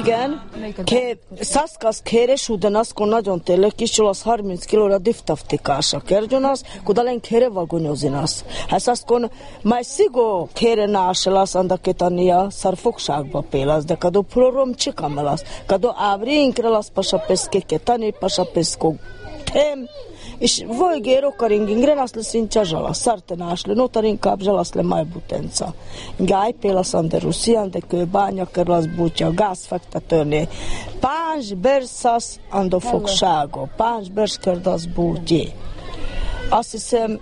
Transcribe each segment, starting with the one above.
Igen. Saskas kheres udenas nagyon tényleg kisolasz 30 kilóra diftaftikása kergyonasz, kudalen khere vagonyozinas. Hát azt majd szigó khere náselasz andaketania szarfogságba pélasz, de kadó prorom csikamelasz, kadó ábriinkrelasz pasapeszkeketani pasapeszkó tem, és vojgéro karingingre nasle szintja zsalasz, szartenásle, notarinkább zsalaszle majbutenca. Gáj pélasz ande Rusian, de kőbánya kerlasz bútja, gázfektetőné. Páns bersasz ando fogságo, páns berskördasz bútjé. Azt hiszem,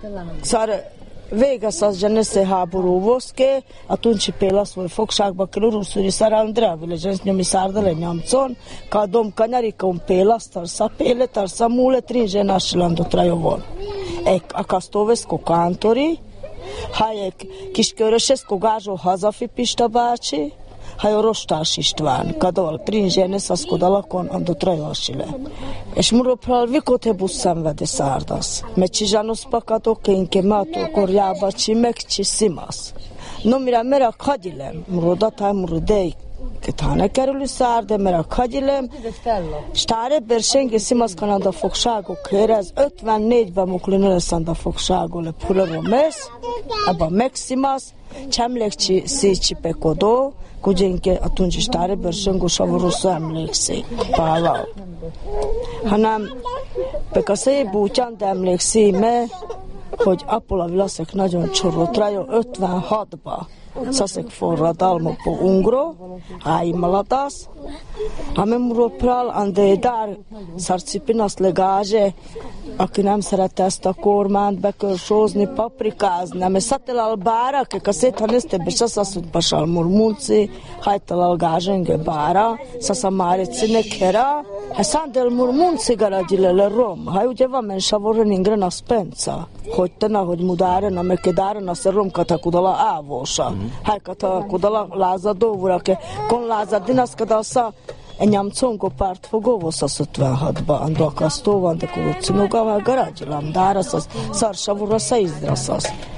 vége az zsenese háború voszke, a tuncsi pélasz volt fogságba kerül, uszuri szarandrea, vilezsens nyomi szárdele nyamcon, ka dom kanyarika pélasz, tarsa péle, tarsa múle, trinzsenás landot rajovon. Akasztóveszko kántori, hajek kisköröseszko gázsó hazafi Pista bácsi, haj Rostás István, kadol trinzsenes aszkodalakon andot rajosile. És muropral vikote busszanvede szárdasz. Mecsi zsánoszpakadok, kénke mátó korjábacsi megcsissimasz. No mire mera kagyilem, murodatá murodei, ketháne kerülő szárde, mera kagyilem, stáre bersenge szimasz kanada fogságok hérez, 54-ben muklinőle szanda fogságole pulero mesz, ebben megszimasz, csemlekcsi szícsi pekodó, kudzsénke a tuncsi stáre bersengó savarosszó emlékszik, pálal. Hanem pekaszei bútyán emlékszíme, hogy Apola Vilaszek nagyon csorult rájó 56-ba. Szaszek forradalmokba ungro, ájmaladász, amemuro pral ande dár szarcipinasz legázse, aki nem szerette ezt a kormányt, be kell sózni, paprikázni, ame szatelal bára, ke kaszétha nézte be saszaszut pasal murmunci, hajtalal gázsenge bára, szaszamárici nekera, szandel murmunci garagyilele rom, haj ugye van men savoren ingre na spenca, hogy tena, hogy mudáren, ame kedáren a szerrom katakudala ávósa. Haj katakudala lázadóvura, ke kon lázadinas kadalsza, Nyamconko párt fogovo szas 56-ba, ando akasztó van, de kurucinuga, a garagyilam, dára szas, szarsavura szaizdra szas.